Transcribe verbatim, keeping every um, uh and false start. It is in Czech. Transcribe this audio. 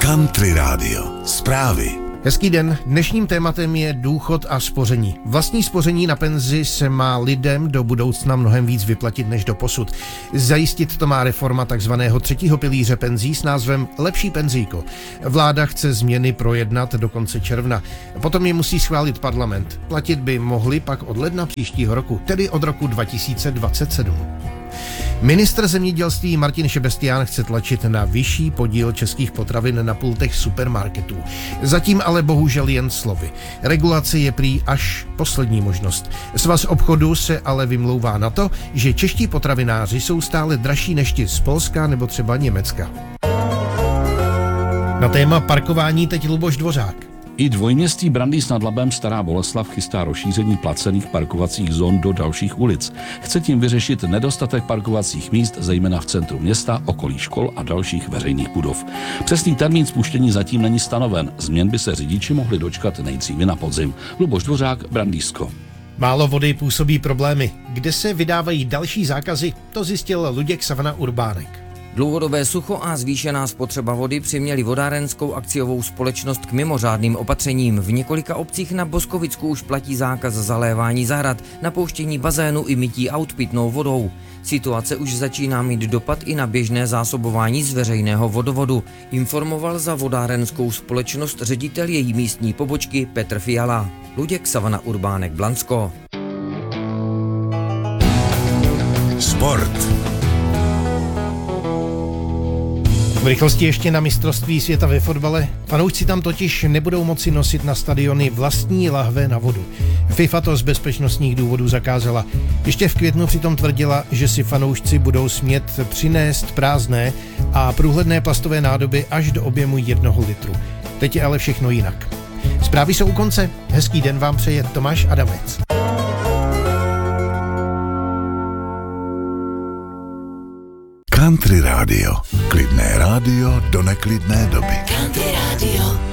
Country Radio. Zprávy. Hezký den. Dnešním tématem je důchod a spoření. Vlastní spoření na penzi se má lidem do budoucna mnohem víc vyplatit než doposud. Zajistit to má reforma takzvaného třetího pilíře penzí s názvem Lepší penzíko. Vláda chce změny projednat do konce června. Potom je musí schválit parlament. Platit by mohli pak od ledna příštího roku, tedy od roku dva tisíce dvacet sedm. Ministr zemědělství Martin Šebestián chce tlačit na vyšší podíl českých potravin na pultech supermarketů. Zatím ale bohužel jen slovy. Regulace je prý až poslední možnost. Svaz obchodu se ale vymlouvá na to, že čeští potravináři jsou stále dražší než ti z Polska nebo třeba Německa. Na téma parkování teď Luboš Dvořák. I dvojměstí Brandýs nad Labem Stará Boleslav chystá rozšíření placených parkovacích zón do dalších ulic. Chce tím vyřešit nedostatek parkovacích míst, zejména v centru města, okolí škol a dalších veřejných budov. Přesný termín spuštění zatím není stanoven. Změn by se řidiči mohli dočkat nejdříve na podzim. Luboš Dvořák, Brandýsko. Málo vody působí problémy. Kde se vydávají další zákazy, to zjistil Luděk Savana Urbánek. Dlouhodobé sucho a zvýšená spotřeba vody přiměly vodárenskou akciovou společnost k mimořádným opatřením. V několika obcích na Boskovicku už platí zákaz zalévání zahrad, napouštění bazénu i mytí aut pitnou vodou. Situace už začíná mít dopad i na běžné zásobování z veřejného vodovodu, informoval za vodárenskou společnost ředitel její místní pobočky Petr Fiala. Luděk Savana Urbánek, Blansko. Sport. V rychlosti ještě na mistrovství světa ve fotbale. Fanoušci tam totiž nebudou moci nosit na stadiony vlastní lahve na vodu. FIFA to z bezpečnostních důvodů zakázala. Ještě v květnu přitom tvrdila, že si fanoušci budou smět přinést prázdné a průhledné plastové nádoby až do objemu jednoho litru. Teď je ale všechno jinak. Zprávy jsou u konce. Hezký den vám přeje Tomáš Adamec. Country Radio. Klidné rádio do neklidné doby. Country Radio.